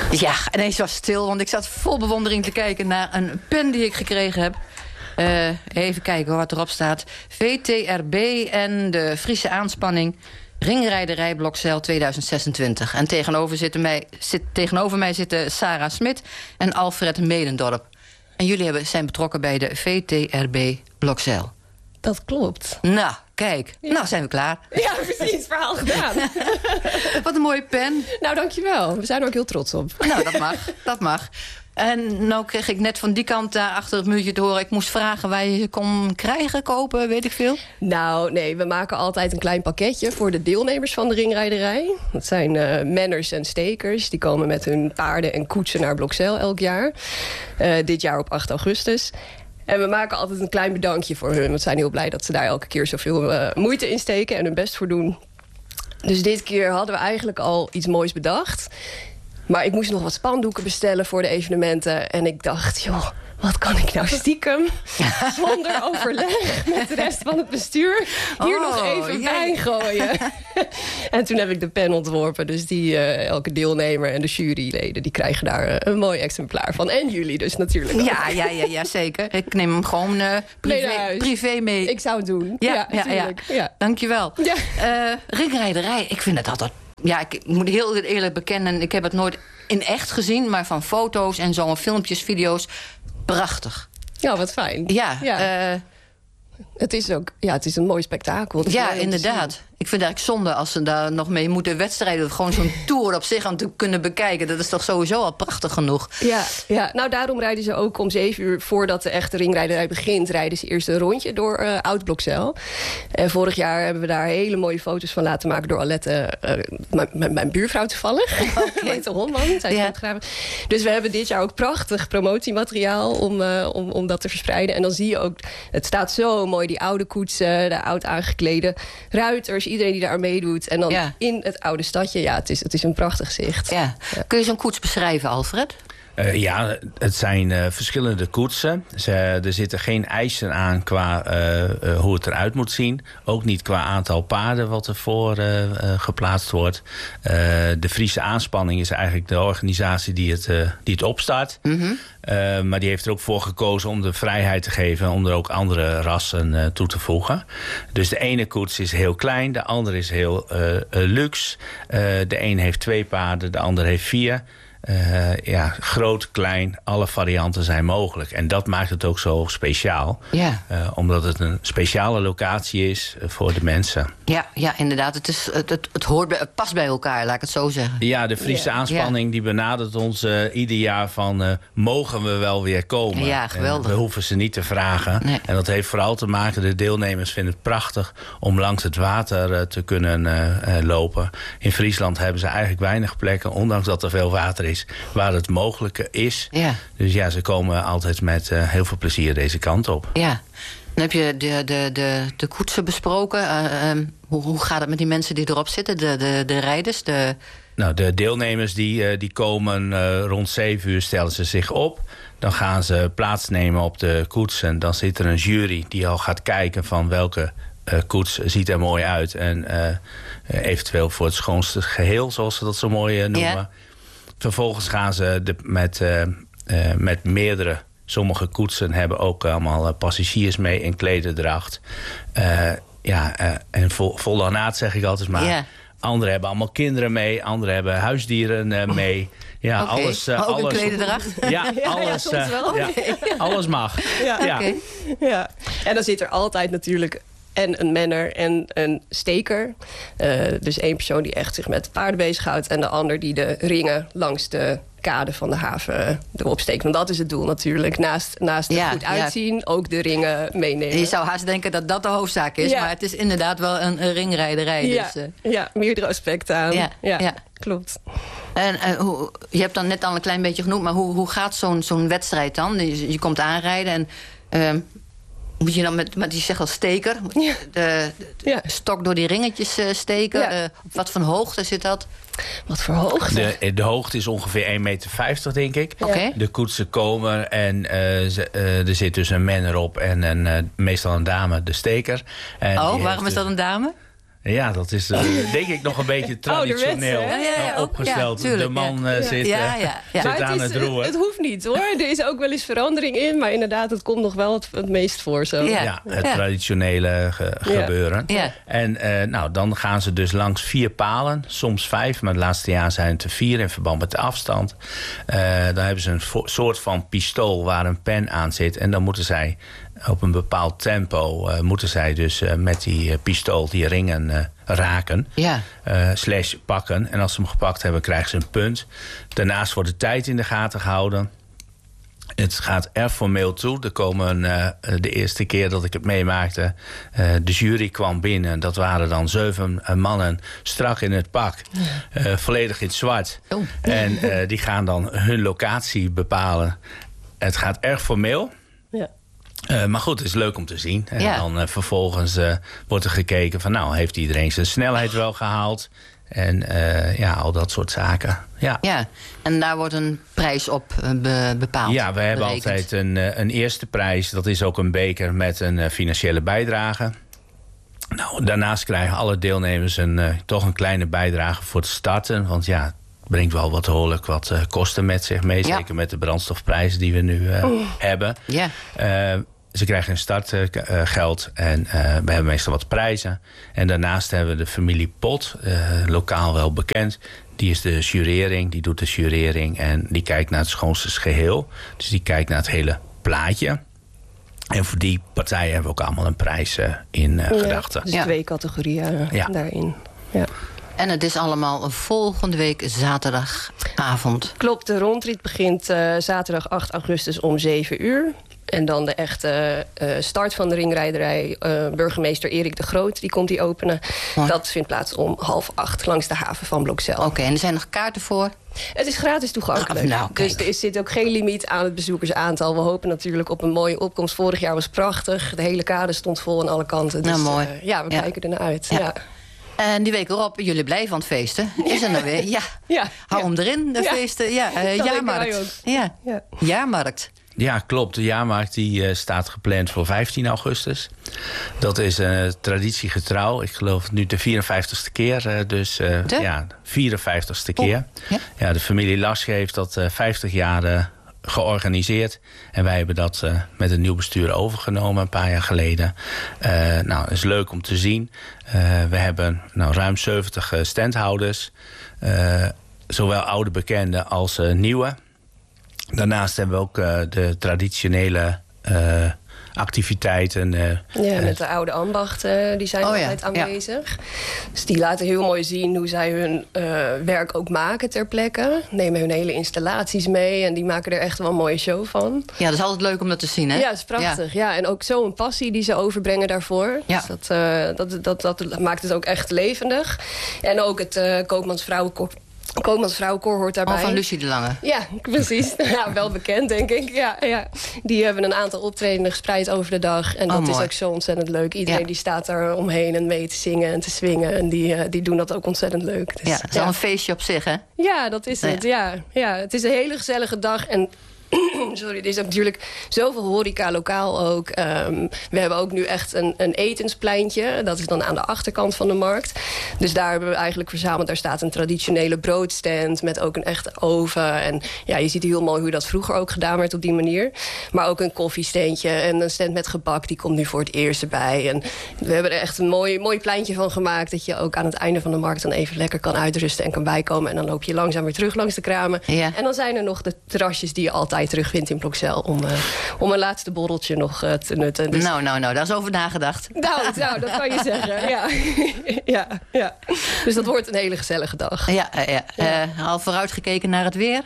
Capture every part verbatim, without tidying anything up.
Ja, ineens was het stil, want ik zat vol bewondering te kijken naar een pen die ik gekregen heb. Uh, even kijken wat erop staat. V T R B en de Friese aanspanning Ringrijderij Blokzijl tweeduizend zesentwintig. En tegenover, zitten mij, zit, tegenover mij zitten Sarah Smit en Alfred Medendorp. En jullie hebben, zijn betrokken bij de V T R B Blokzijl. Dat klopt. Nou, kijk. Ja. Nou zijn we klaar. Ja, precies. Verhaal gedaan. Wat een mooie pen. Nou, dankjewel. We zijn er ook heel trots op. Nou, dat mag. Dat mag. En nou kreeg ik net van die kant daar achter het muurtje te horen. Ik moest vragen waar je ze kon krijgen, kopen, weet ik veel. Nou, nee, we maken altijd een klein pakketje voor de deelnemers van de ringrijderij. Dat zijn uh, menners en stekers. Die komen met hun paarden en koetsen naar Blokzijl elk jaar. Uh, dit jaar op acht augustus. En we maken altijd een klein bedankje voor hun. We zijn heel blij dat ze daar elke keer zoveel uh, moeite in steken en hun best voor doen. Dus dit keer hadden we eigenlijk al iets moois bedacht. Maar ik moest nog wat spandoeken bestellen voor de evenementen. En ik dacht, joh, wat kan ik nou stiekem, zonder overleg met de rest van het bestuur, hier oh, nog even jij... bij gooien. En toen heb ik de pen ontworpen. Dus die, uh, elke deelnemer en de juryleden, die krijgen daar uh, een mooi exemplaar van. En jullie dus natuurlijk. Ja, ja, ja, ja, zeker. Ik neem hem gewoon uh, privé, privé mee. Ik zou het doen. Ja, ja, ja, ja. ja. Dankjewel. Ja. Uh, ringrijderij, ik vind het altijd... Ja, ik moet heel eerlijk bekennen, ik heb het nooit in echt gezien, maar van foto's en zo, filmpjes, video's, prachtig. Ja, wat fijn. Ja, ja. Uh, het is ook, ja, het is een mooi spektakel. Ja, inderdaad. Ik vind het eigenlijk zonde als ze daar nog mee moeten wedstrijden. Gewoon zo'n tour op zich aan te kunnen bekijken. Dat is toch sowieso al prachtig genoeg. Ja, ja. Nou daarom rijden ze ook om zeven uur voordat de echte ringrijderij begint, rijden ze eerst een rondje door uh, Oud Blokzijl. En vorig jaar hebben we daar hele mooie foto's van laten maken door Alette, uh, mijn buurvrouw toevallig. Okay. de Hondman. Zij is ja. Dus we hebben dit jaar ook prachtig promotiemateriaal om, uh, om, om dat te verspreiden. En dan zie je ook, het staat zo mooi, die oude koetsen, de oud aangeklede ruiters, iedereen die daar meedoet. En dan ja. in het oude stadje. Ja, het is, het is een prachtig zicht. Ja. Ja. Kun je zo'n koets beschrijven, Alfred? Uh, ja, het zijn uh, verschillende koetsen. Ze, er zitten geen eisen aan qua uh, uh, hoe het eruit moet zien. Ook niet qua aantal paarden wat ervoor uh, uh, geplaatst wordt. Uh, de Friese aanspanning is eigenlijk de organisatie die het, uh, die het opstart. Mm-hmm. Uh, maar die heeft er ook voor gekozen om de vrijheid te geven om er ook andere rassen uh, toe te voegen. Dus de ene koets is heel klein, de andere is heel uh, uh, luxe. Uh, de een heeft twee paarden, de ander heeft vier. Uh, ja, groot, klein, alle varianten zijn mogelijk. En dat maakt het ook zo speciaal. Ja. Uh, omdat het een speciale locatie is uh, voor de mensen. Ja, ja inderdaad. Het, is, het, het, het, hoort bij, het past bij elkaar, laat ik het zo zeggen. Ja, de Friese ja. aanspanning ja. die benadert ons uh, ieder jaar van... Uh, mogen we wel weer komen? Ja, geweldig. En we hoeven ze niet te vragen. Nee. En dat heeft vooral te maken, de deelnemers vinden het prachtig... om langs het water uh, te kunnen uh, uh, lopen. In Friesland hebben ze eigenlijk weinig plekken... ondanks dat er veel water is. Is, waar het mogelijke is. Ja. Dus ja, ze komen altijd met uh, heel veel plezier deze kant op. Ja. Dan heb je de, de, de, de koetsen besproken. Uh, um, hoe, hoe gaat het met die mensen die erop zitten? De, de, de rijders? De... Nou, de deelnemers die, uh, die komen uh, rond zeven uur stellen ze zich op. Dan gaan ze plaatsnemen op de koetsen. Dan zit er een jury die al gaat kijken van welke uh, koets ziet er mooi uit. En uh, eventueel voor het schoonste geheel, zoals ze dat zo mooi uh, noemen. Ja. Vervolgens gaan ze de, met, uh, uh, met meerdere... Sommige koetsen hebben ook allemaal uh, passagiers mee in klederdracht. Uh, ja, uh, en vol, vol ornaat zeg ik altijd maar. Yeah. Anderen hebben allemaal kinderen mee. Anderen hebben huisdieren uh, mee. Ja, okay. alles, uh, ook alles. Een klederdracht? Ja, alles, ja, ja, wel. Uh, ja, alles mag. Ja. Ja. Okay. Ja. En dan zit er altijd natuurlijk... en een menner en een steker. Uh, dus één persoon die echt zich met paarden bezighoudt... en de ander die de ringen langs de kade van de haven erop steekt. Want dat is het doel natuurlijk. Naast, naast er ja, goed uitzien, ja. ook de ringen meenemen. Je zou haast denken dat dat de hoofdzaak is... Ja. maar het is inderdaad wel een, een ringrijderij. Ja, dus, uh... ja, meerdere aspecten aan. Ja, ja, ja. Klopt. En uh, hoe, je hebt dan net al een klein beetje genoemd... maar hoe, hoe gaat zo'n zo'n wedstrijd dan? Je, je komt aanrijden en... Uh, moet je dan met, met je zegt al steker, ja. de, de ja. stok door die ringetjes uh, steken? Ja. Uh, op wat voor hoogte zit dat? Wat voor hoogte? De, de hoogte is ongeveer één meter vijftig, denk ik. Okay. De koetsen komen en uh, ze, uh, er zit dus een man erop en een, uh, meestal een dame, de steker. En oh, waarom is dus, dat een dame? Ja, dat is uh, denk ik nog een beetje traditioneel hè? Ja, ja, ja. uh, opgesteld. Ja, tuurlijk, de man uh, ja. zit, uh, Ja, ja, ja. zit Maar aan het, het is, roer. het hoeft niet hoor. Er is ook wel eens verandering in. Maar inderdaad, het komt nog wel het, het meest voor zo. Ja. Ja, het Ja. traditionele ge- Ja. gebeuren. Ja. En uh, nou, dan gaan ze dus langs vier palen, soms vijf, maar het laatste jaar zijn het er vier in verband met de afstand. Uh, dan hebben ze een vo- soort van pistool waar een pen aan zit. En dan moeten zij op een bepaald tempo, uh, moeten zij dus uh, met die uh, pistool die ringen uh, raken. Ja. Uh, slash pakken. En als ze hem gepakt hebben, krijgen ze een punt. Daarnaast wordt de tijd in de gaten gehouden. Het gaat erg formeel toe. Er komen uh, de eerste keer dat ik het meemaakte, uh, de jury kwam binnen. Dat waren dan zeven uh, mannen strak in het pak. Uh, volledig in het zwart. Oh. En uh, die gaan dan hun locatie bepalen. Het gaat erg formeel. Ja. Uh, maar goed, het is leuk om te zien. En Ja. dan uh, vervolgens uh, wordt er gekeken van, nou, heeft iedereen zijn snelheid wel gehaald? En uh, ja, al dat soort zaken. Ja, Ja, en daar wordt een prijs op uh, be- bepaald. ja we hebben berekend. altijd een, uh, een eerste prijs. Dat is ook een beker met een uh, financiële bijdrage. Nou, daarnaast krijgen alle deelnemers een, uh, toch een kleine bijdrage voor het starten. Want ja, het brengt wel wat behoorlijk wat uh, kosten met zich mee. Ja. Zeker met de brandstofprijzen die we nu uh, hebben. Ja. Uh, Ze krijgen een startgeld uh, en uh, we hebben meestal wat prijzen. En daarnaast hebben we de familie Pot, uh, lokaal wel bekend. Die is de jurering, die doet de jurering en die kijkt naar het schoonste geheel. Dus die kijkt naar het hele plaatje. En voor die partijen hebben we ook allemaal een prijs uh, in uh, Ja, gedachten. dus Ja. twee categorieën uh, Ja. daarin. Ja. En het is allemaal volgende week zaterdagavond. Klopt, de rondrit begint uh, zaterdag acht augustus om zeven uur. En dan de echte uh, start van de ringrijderij. Uh, burgemeester Erik de Groot, die komt die openen. Mooi. Dat vindt plaats om half acht langs de haven van Blokzijl. Oké, en er zijn nog kaarten voor? Het is gratis toegankelijk. Ah, nou, kijk. dus er is- zit ook geen limiet aan het bezoekersaantal. We hopen natuurlijk op een mooie opkomst. Vorig jaar was prachtig. De hele kade stond vol aan alle kanten. Dus, Nou, mooi. uh, ja, we Ja. kijken ernaar uit. Ja. Ja. En die week erop, jullie blijven aan het feesten. Is er nou weer? Ja. Ja. Hou Ja. hem erin, de Ja. feesten. Ja, uh, Dat denken wij jaarmarkt. ook. Ja. Ja. Jaarmarkt. Ja, klopt. De jaarmarkt die, uh, staat gepland voor vijftien augustus. Dat is uh, traditiegetrouw. Ik geloof nu de vierenvijftigste keer. Uh, dus uh, De? ja, vierenvijftigste keer. Ja. Ja, de familie Lasche heeft dat uh, vijftig jaar uh, georganiseerd. En wij hebben dat uh, met een nieuw bestuur overgenomen een paar jaar geleden. Uh, nou, het is leuk om te zien. Uh, we hebben nou, ruim zeventig uh, standhouders. Uh, zowel oude bekenden als uh, nieuwe. Daarnaast hebben we ook uh, de traditionele uh, activiteiten. Uh, Ja, met de oude ambachten, die zijn Oh ja, altijd ja. aanwezig. Dus die laten heel mooi zien hoe zij hun uh, werk ook maken ter plekke. Nemen hun hele installaties mee en die maken er echt wel een mooie show van. Ja, dat is altijd leuk om dat te zien, hè? Ja, dat is prachtig. Ja. En ook zo'n passie die ze overbrengen daarvoor. Ja. Dus dat, uh, dat, dat, dat maakt het ook echt levendig. En ook het uh, Koopmansvrouwenkoor Koopmansvrouwenkoor hoort daarbij. Oh, van Lucie de Lange. Ja, precies. Ja, wel bekend, denk ik. Ja, ja. Die hebben een aantal optredenen gespreid over de dag. En Oh, dat is mooi. ook zo ontzettend leuk. Iedereen Ja. die staat daar omheen en mee te zingen en te swingen. En die, uh, die doen dat ook ontzettend leuk. Dus, Ja, dat is wel een feestje op zich, hè? ja, dat is Ja. het. Ja. Ja, het is een hele gezellige dag. En sorry, er is natuurlijk zoveel horeca lokaal ook. Um, we hebben ook nu echt een, een etenspleintje. Dat is dan aan de achterkant van de markt. Dus daar hebben we eigenlijk verzameld. Daar staat een traditionele broodstand met ook een echte oven. En ja, je ziet heel mooi hoe dat vroeger ook gedaan werd op die manier. Maar ook een koffiesteentje en een stand met gebak. Die komt nu voor het eerst erbij. En we hebben er echt een mooi, mooi pleintje van gemaakt. Dat je ook aan het einde van de markt dan even lekker kan uitrusten en kan bijkomen. En dan loop je langzaam weer terug langs de kramen. Ja. En dan zijn er nog de terrasjes die je altijd terugvindt in Blokzijl om, uh, om een laatste borreltje nog uh, te nutten. Dus, Nou, nou, nou, daar is over nagedacht. nou, nou, dat kan je zeggen. Ja. ja, ja. Dus dat wordt een hele gezellige dag. Ja, uh, ja. Uh, al vooruitgekeken naar het weer?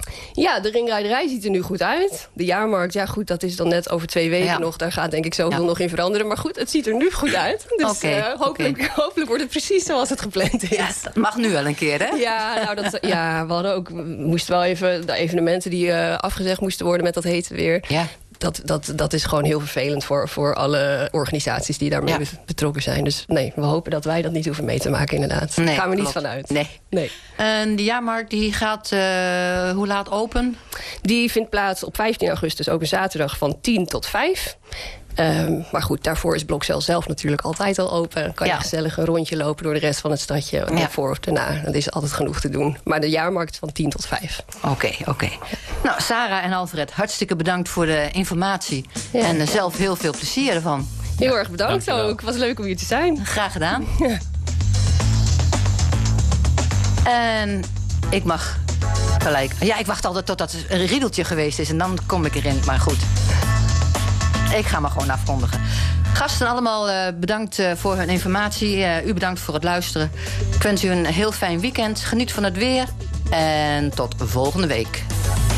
Ja, de ringrijderij ziet er nu goed uit. De jaarmarkt, ja goed, dat is dan net over twee weken Ja. nog. Daar gaat denk ik zoveel Ja. nog in veranderen. Maar goed, het ziet er nu goed uit. Dus Oké, uh, hopelijk, oké. hopelijk wordt het precies zoals het gepland is. Ja, dat mag nu wel een keer, hè? Ja, nou dat, ja, we hadden ook, we moesten wel even de evenementen die uh, afgezegd moesten worden met dat hete weer. Ja. Dat, dat, dat is gewoon heel vervelend voor, voor alle organisaties die daarmee Ja. betrokken zijn. Dus nee, we hopen dat wij dat niet hoeven mee te maken inderdaad. Daar Nee, gaan we niet klopt. vanuit. Nee. nee. En de jaarmarkt die gaat uh, hoe laat open? Die vindt plaats op vijftien augustus, ook een zaterdag, van tien tot vijf. Um, maar goed, daarvoor is Blokzeil zelf natuurlijk altijd al open. Dan kan je Ja. gezellig een rondje lopen door de rest van het stadje. Ja. Daarvoor of daarna. Dat is altijd genoeg te doen. Maar de jaarmarkt van tien tot vijf. Oké, okay, oké. Okay. Nou, Sarah en Alfred, hartstikke bedankt voor de informatie. Ja. En uh, zelf heel veel plezier ervan. Heel erg bedankt dankjewel. ook. Was leuk om hier te zijn. Graag gedaan. Ja. En ik mag gelijk... Ja, ik wacht altijd tot dat een riedeltje geweest is. En dan kom ik erin, maar goed. Ik ga maar gewoon afkondigen. Gasten allemaal uh, bedankt uh, voor hun informatie. Uh, u bedankt voor het luisteren. Ik wens u een heel fijn weekend. Geniet van het weer. En tot volgende week.